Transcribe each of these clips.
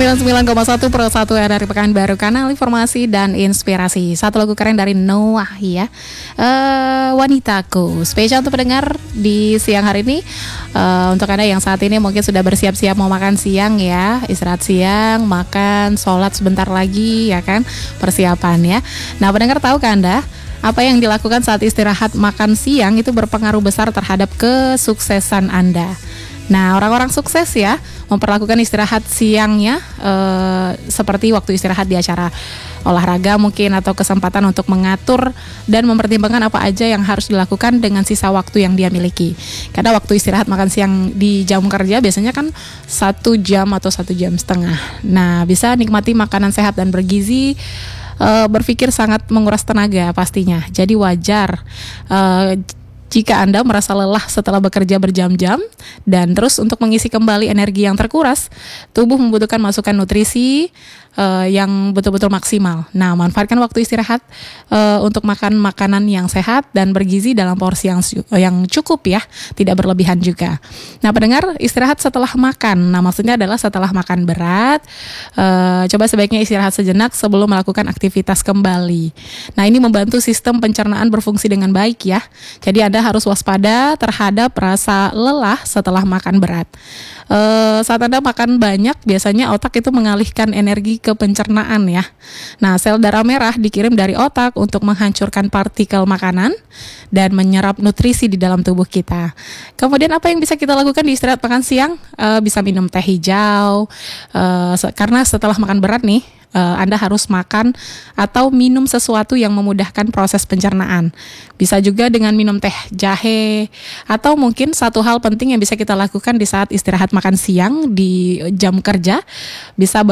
99,1 Pro 1 dari Pekanbaru, kanal informasi dan inspirasi. Satu lagu keren dari Noah ya, Wanitaku. Spesial untuk pendengar di siang hari ini. Untuk Anda yang saat ini mungkin sudah bersiap-siap mau makan siang ya, istirahat siang, makan, sholat sebentar lagi ya kan, persiapan ya. Nah, pendengar tahu kan Anda, apa yang dilakukan saat istirahat makan siang itu berpengaruh besar terhadap kesuksesan Anda. Nah, orang-orang sukses ya memperlakukan istirahat siangnya seperti waktu istirahat di acara olahraga mungkin, atau kesempatan untuk mengatur dan mempertimbangkan apa aja yang harus dilakukan dengan sisa waktu yang dia miliki. Karena waktu istirahat makan siang di jam kerja biasanya kan 1 jam atau 1 jam setengah. Nah, bisa nikmati makanan sehat dan bergizi. Berpikir sangat menguras tenaga pastinya. Jadi wajar jika Anda merasa lelah setelah bekerja berjam-jam, dan terus untuk mengisi kembali energi yang terkuras, tubuh membutuhkan masukan nutrisi yang betul-betul maksimal. Nah, manfaatkan waktu istirahat untuk makan makanan yang sehat dan bergizi dalam porsi yang cukup ya, tidak berlebihan juga. Nah, pendengar, istirahat setelah makan. Nah, maksudnya adalah setelah makan berat, coba sebaiknya istirahat sejenak sebelum melakukan aktivitas kembali. Nah, ini membantu sistem pencernaan berfungsi dengan baik ya. Jadi Anda harus waspada terhadap rasa lelah setelah makan berat. Saat Anda makan banyak, biasanya otak itu mengalihkan energi ke pencernaan ya. Nah, sel darah merah dikirim dari otak untuk menghancurkan partikel makanan dan menyerap nutrisi di dalam tubuh kita. Kemudian apa yang bisa kita lakukan di istirahat makan siang? Bisa minum teh hijau, karena setelah makan berat nih, Anda harus makan atau minum sesuatu yang memudahkan proses pencernaan. Bisa juga dengan minum teh jahe, atau mungkin satu hal penting yang bisa kita lakukan di saat istirahat makan siang di jam kerja, bisa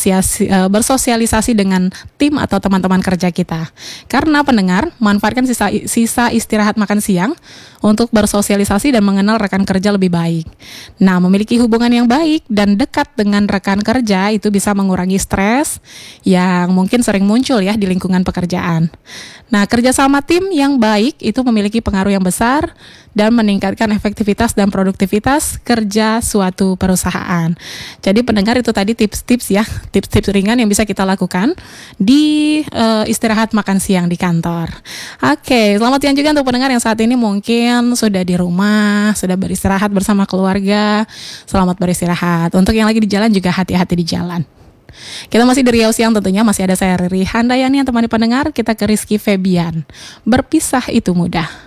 bersosialisasi dengan tim atau teman-teman kerja kita. Karena pendengar, manfaatkan sisa istirahat makan siang untuk bersosialisasi dan mengenal rekan kerja lebih baik. Nah, memiliki hubungan yang baik dan dekat dengan rekan kerja itu bisa mengurangi stres yang mungkin sering muncul ya di lingkungan pekerjaan. Nah, kerjasama tim yang baik itu memiliki pengaruh yang besar dan meningkatkan efektivitas dan produktivitas kerja suatu perusahaan. Jadi pendengar, itu tadi tips-tips ya, tips-tips ringan yang bisa kita lakukan di istirahat makan siang di kantor. Oke, selamat siang juga untuk pendengar yang saat ini mungkin sudah di rumah, sudah beristirahat bersama keluarga. Selamat beristirahat. Untuk yang lagi di jalan juga hati-hati di jalan. Kita masih di Riau Siang tentunya, masih ada saya Riri Handayani yang temani pendengar. Kita ke Rizky Febian. Berpisah itu mudah.